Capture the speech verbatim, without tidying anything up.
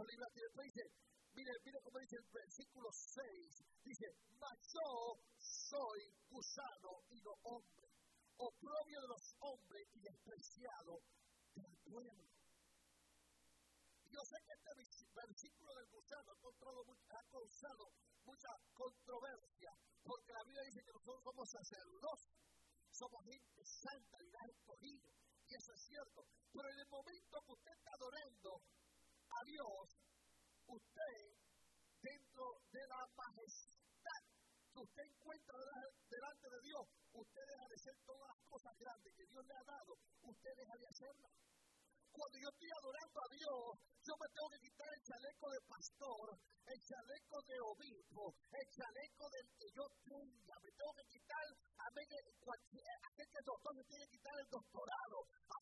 dos libras y después dice, mire, mire cómo dice el versículo seis, dice, mas yo soy gusano y no hombre, oprobio de los hombres y despreciado del pueblo. Yo sé que este versículo del gusano ha causado, ha causado mucha controversia, porque la Biblia dice que nosotros somos sacerdotes, somos gente santa y la ha escogido, y eso es cierto, pero en el momento que usted está adorando a Dios, usted, dentro de la majestad que usted encuentra delante de Dios, usted deja de hacer todas las cosas grandes que Dios le ha dado, usted deja de hacerlas. Cuando yo estoy adorando a Dios, yo me tengo que quitar el chaleco de pastor, el chaleco de obispo, el chaleco del que yo tenga. Me tengo que quitar, a mí que cualquier, aquel que doctor me tiene que quitar el doctorado. A